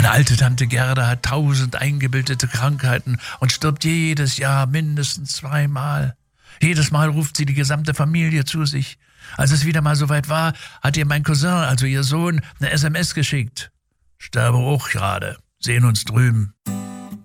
Meine alte Tante Gerda hat 1000 eingebildete Krankheiten und stirbt jedes Jahr mindestens 2-mal. Jedes Mal ruft sie die gesamte Familie zu sich. Als es wieder mal soweit war, hat ihr mein Cousin, also ihr Sohn, eine SMS geschickt. Sterbe auch gerade. Sehen uns drüben.